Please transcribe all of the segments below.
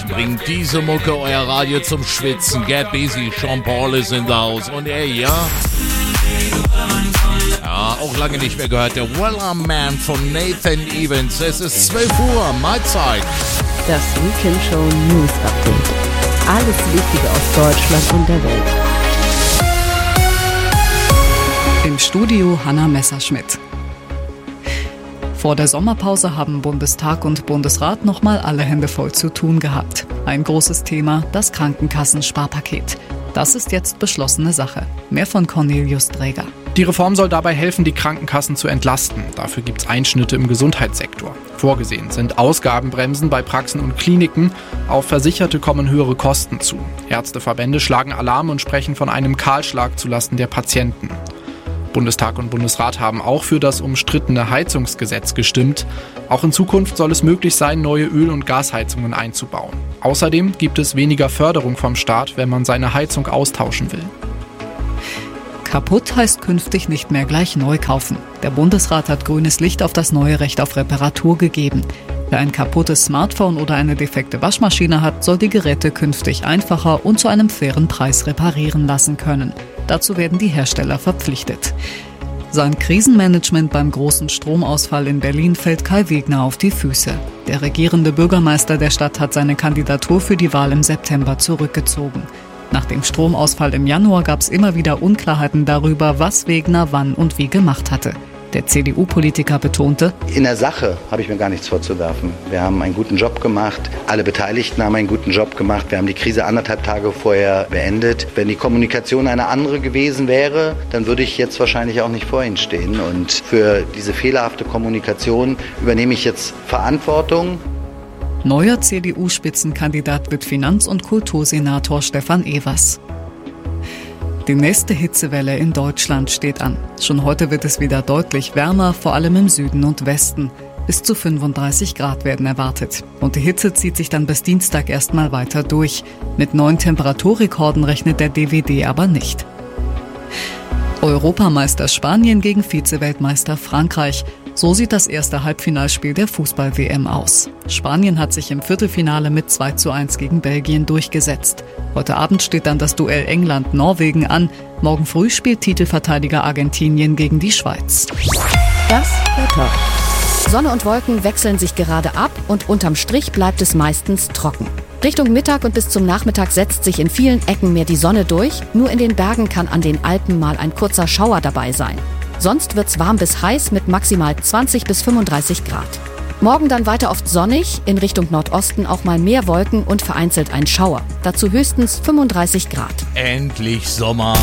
bringt diese Mucke euer Radio zum Schwitzen. Get busy, Sean Paul ist in the house. Und ja, auch lange nicht mehr gehört, der Weller Man von Nathan Evans. Es ist 12 Uhr, Mahlzeit. Das Weekend Show News Update. Alles Wichtige aus Deutschland und der Welt. Im Studio Hanna Messerschmidt. Vor der Sommerpause haben Bundestag und Bundesrat nochmal alle Hände voll zu tun gehabt. Ein großes Thema, das Krankenkassensparpaket. Das ist jetzt beschlossene Sache. Mehr von Cornelius Dräger. Die Reform soll dabei helfen, die Krankenkassen zu entlasten. Dafür gibt es Einschnitte im Gesundheitssektor. Vorgesehen sind Ausgabenbremsen bei Praxen und Kliniken. Auf Versicherte kommen höhere Kosten zu. Ärzteverbände schlagen Alarm und sprechen von einem Kahlschlag zulasten der Patienten. Bundestag und Bundesrat haben auch für das umstrittene Heizungsgesetz gestimmt. Auch in Zukunft soll es möglich sein, neue Öl- und Gasheizungen einzubauen. Außerdem gibt es weniger Förderung vom Staat, wenn man seine Heizung austauschen will. Kaputt heißt künftig nicht mehr gleich neu kaufen. Der Bundesrat hat grünes Licht auf das neue Recht auf Reparatur gegeben. Wer ein kaputtes Smartphone oder eine defekte Waschmaschine hat, soll die Geräte künftig einfacher und zu einem fairen Preis reparieren lassen können. Dazu werden die Hersteller verpflichtet. Sein Krisenmanagement beim großen Stromausfall in Berlin fällt Kai Wegner auf die Füße. Der regierende Bürgermeister der Stadt hat seine Kandidatur für die Wahl im September zurückgezogen. Nach dem Stromausfall im Januar gab es immer wieder Unklarheiten darüber, was Wegner wann und wie gemacht hatte. Der CDU-Politiker betonte: In der Sache habe ich mir gar nichts vorzuwerfen. Wir haben einen guten Job gemacht. Alle Beteiligten haben einen guten Job gemacht. Wir haben die Krise 1,5 Tage vorher beendet. Wenn die Kommunikation eine andere gewesen wäre, dann würde ich jetzt wahrscheinlich auch nicht vor Ihnen stehen. Und für diese fehlerhafte Kommunikation übernehme ich jetzt Verantwortung. Neuer CDU-Spitzenkandidat wird Finanz- und Kultursenator Stefan Evers. Die nächste Hitzewelle in Deutschland steht an. Schon heute wird es wieder deutlich wärmer, vor allem im Süden und Westen. Bis zu 35 Grad werden erwartet. Und die Hitze zieht sich dann bis Dienstag erstmal weiter durch. Mit neuen Temperaturrekorden rechnet der DWD aber nicht. Europameister Spanien gegen Vize-Weltmeister Frankreich. So sieht das erste Halbfinalspiel der Fußball-WM aus. Spanien hat sich im Viertelfinale mit 2:1 gegen Belgien durchgesetzt. Heute Abend steht dann das Duell England-Norwegen an. Morgen früh spielt Titelverteidiger Argentinien gegen die Schweiz. Das Wetter. Sonne und Wolken wechseln sich gerade ab und unterm Strich bleibt es meistens trocken. Richtung Mittag und bis zum Nachmittag setzt sich in vielen Ecken mehr die Sonne durch. Nur in den Bergen kann an den Alpen mal ein kurzer Schauer dabei sein. Sonst wird's warm bis heiß mit maximal 20 bis 35 Grad. Morgen dann weiter oft sonnig, in Richtung Nordosten auch mal mehr Wolken und vereinzelt ein Schauer. Dazu höchstens 35 Grad. Endlich Sommer.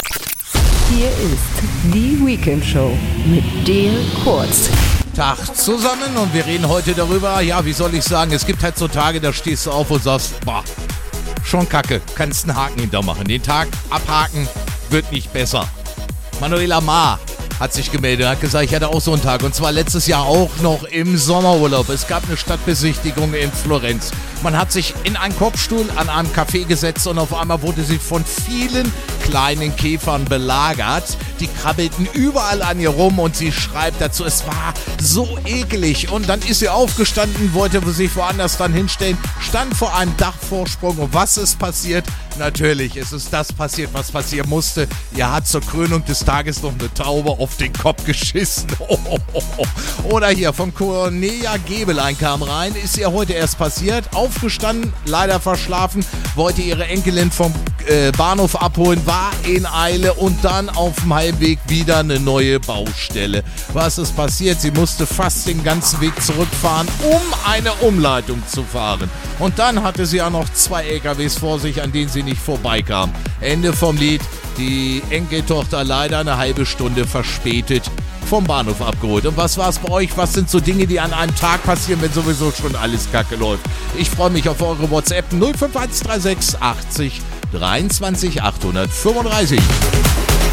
Hier ist die Weekend Show mit Dale Kurz. Tag zusammen und wir reden heute darüber, ja, wie soll ich sagen, es gibt halt so Tage, da stehst du auf und sagst, boah, schon kacke, kannst einen Haken hintermachen. Den Tag abhaken wird nicht besser. Manuela Ma hat sich gemeldet, hat gesagt, ich hatte auch so einen Tag und zwar letztes Jahr auch noch im Sommerurlaub. Es gab eine Stadtbesichtigung in Florenz. Man hat sich in einen Korbstuhl an einem Café gesetzt und auf einmal wurde sie von vielen kleinen Käfern belagert. Die krabbelten überall an ihr rum und sie schreibt dazu, es war so eklig. Und dann ist sie aufgestanden, wollte sich woanders dann hinstellen, stand vor einem Dachvorsprung und was ist passiert? Natürlich, es ist das passiert, was passieren musste. Ihr hat zur Krönung des Tages noch eine Taube auf den Kopf geschissen. Oder hier von Cornelia Gebelein kam rein, ist ihr heute erst passiert. Aufgestanden, leider verschlafen, wollte ihre Enkelin vom Bahnhof abholen, war in Eile und dann auf dem Heimweg wieder eine neue Baustelle. Was ist passiert? Sie musste fast den ganzen Weg zurückfahren, um eine Umleitung zu fahren. Und dann hatte sie auch noch 2 LKWs vor sich, an denen sie nicht vorbeikam. Ende vom Lied. Die Enkeltochter leider eine halbe Stunde verspätet vom Bahnhof abgeholt. Und was war es bei euch? Was sind so Dinge, die an einem Tag passieren, wenn sowieso schon alles kacke läuft? Ich freue mich auf eure WhatsApp 05136 80 23 835.